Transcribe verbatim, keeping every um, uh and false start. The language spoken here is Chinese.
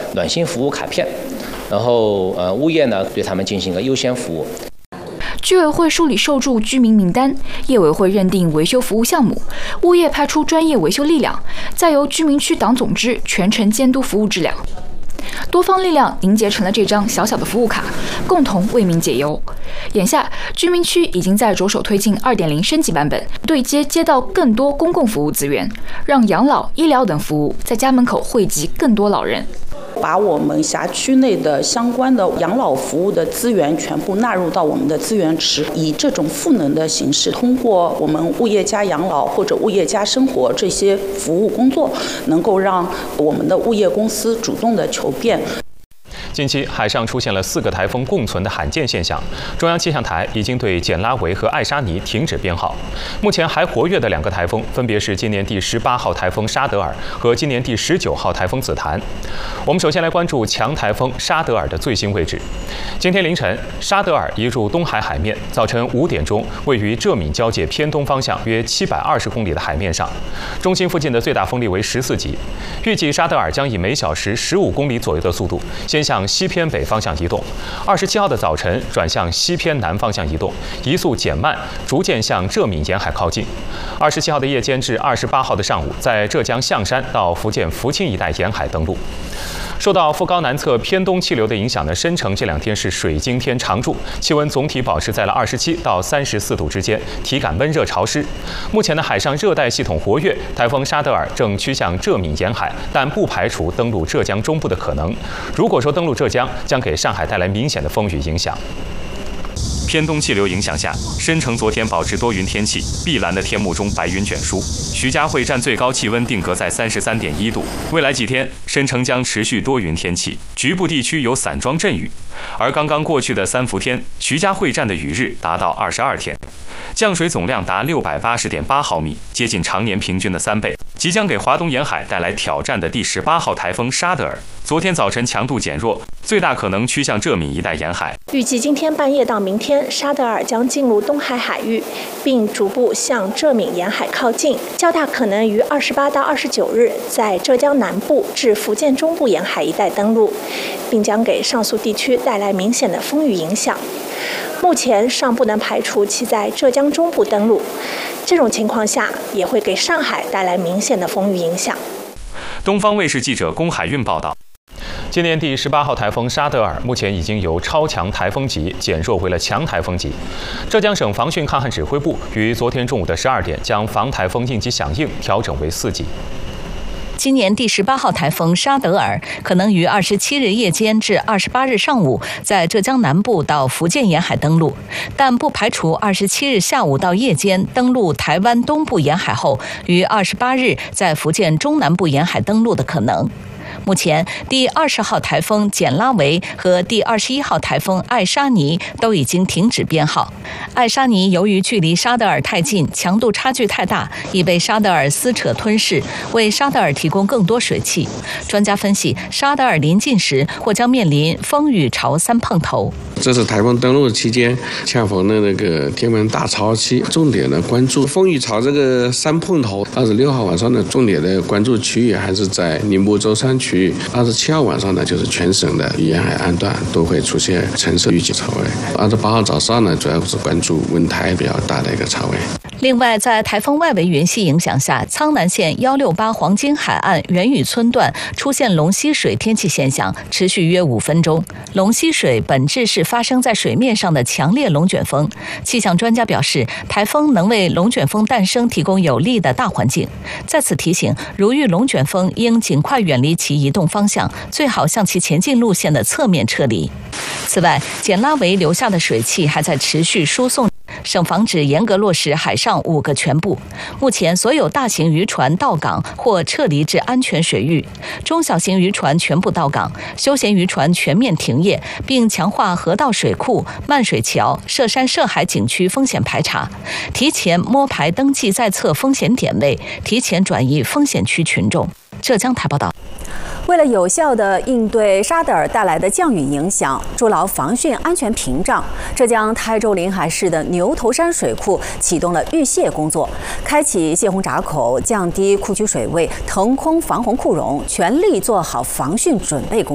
暖心服务卡片，然后呃物业呢对他们进行一个优先服务。 居委会梳理受助居民名单，业委会认定维修服务项目，物业派出专业维修力量，再由居民区党总支全程监督服务质量。多方力量凝结成了这张小小的服务卡，共同为民解忧。眼下，居民区已经在着手推进 二点零 升级版本，对接街道更多公共服务资源，让养老、医疗等服务在家门口惠及更多老人。 把我们辖区内的相关的养老服务的资源全部纳入到我们的资源池，以这种赋能的形式，通过我们物业加养老或者物业加生活这些服务工作，能够让我们的物业公司主动的求变。 近期海上出现了四个台风共存的罕见现象，中央气象台已经对简拉维和爱沙尼停止编号。目前还活跃的两个台风分别是今年第十八号台风沙德尔和今年第十九号台风紫檀。我们首先来关注强台风沙德尔的最新位置。今天凌晨，沙德尔移入东海海面，早晨五点钟位于浙闽交界偏东方向约七百二十公里的海面上，中心附近的最大风力为十四级。预计沙德尔将以每小时十五公里左右的速度先向西偏北方向移动，二十七号的早晨转向西偏南方向移动，移速减慢，逐渐向浙闽沿海靠近。二十七号的夜间至二十八号的上午，在浙江象山到福建福清一带沿海登陆。受到副高南侧偏东气流的影响呢，深成这两天是水晶天常驻，气温总体保持在了二十七到三十四度之间，体感温热潮湿。目前的海上热带系统活跃，台风沙德尔正趋向浙闽沿海，但不排除登陆浙江中部的可能。如果说登陆浙江，将给上海带来明显的风雨影响。偏东气流影响下，深成昨天保持多云天气，碧蓝的天幕中白云卷舒。徐家汇站最高气温定格在 三十三点一度。未来几天，深成将持续多云天气，局部地区有散装阵雨。而刚刚过去的三伏天，徐家汇站的雨日达到二十二天，降水总量达 六百八十点八毫米，接近常年平均的三倍。即将给华东沿海带来挑战的第十八号台风沙德尔，昨天早晨强度减弱，最大可能趋向浙闽一带沿海。 预计今天半夜到明天，沙德尔将进入东海海域，并逐步向浙闽沿海靠近，较大可能于二十八到二十九日在浙江南部至福建中部沿海一带登陆，并将给上述地区带来明显的风雨影响。目前尚不能排除其在浙江中部登陆，这种情况下也会给上海带来明显的风雨影响。 东方卫视记者龚海运报道。今年第十八号台风沙德尔目前已经由超强台风级减弱为了强台风级。浙江省防汛抗旱指挥部于昨天中午的十二点将防台风应急响应调整为四级。 今年第十八号台风沙德尔可能于二十七日夜间至二十八日上午在浙江南部到福建沿海登陆，但不排除二十七日下午到夜间登陆台湾东部沿海后，于二十八日在福建中南部沿海登陆的可能。目前，第二十号台风简拉维和第二十一号台风爱沙尼都已经停止编号。爱沙尼由于距离沙德尔太近，强度差距太大，已被沙德尔撕扯吞噬，为沙德尔提供更多水汽。专家分析，沙德尔临近时或将面临风雨潮三碰头。 这是台风登陆期间，恰逢的那个天文大潮期，重点的关注风雨潮这个三碰头。二十六号晚上的重点的关注区域还是在宁波舟山区。二十七号晚上呢，就是全省的沿海岸段都会出现橙色预警潮位。二十八号早上呢，主要是关注温台比较大的一个潮位。 另外，在台风外围云系影响下，苍南县幺六八黄金海岸元屿村段出现龙吸水天气现象，持续约五分钟。龙吸水本质是发生在水面上的强烈龙卷风。气象专家表示，台风能为龙卷风诞生提供有利的大环境。在此提醒，如遇龙卷风，应尽快远离其移动方向，最好向其前进路线的侧面撤离。此外，简拉维留下的水汽还在持续输送。省防指严格落实海上五个全部，目前所有大型渔船到港或撤离至安全水域，中小型渔船全部到港，休闲渔船全面停业，并强化河道水库、漫水桥、涉山涉海景区风险排查，提前摸排登记在册风险点位，提前转移风险区群众。浙江台报道。 为了有效地应对沙德尔带来的降雨影响，筑牢防汛安全屏障，浙江台州临海市的牛头山水库启动了预泄工作，开启泄洪闸口，降低库区水位，腾空防洪库容，全力做好防汛准备工作。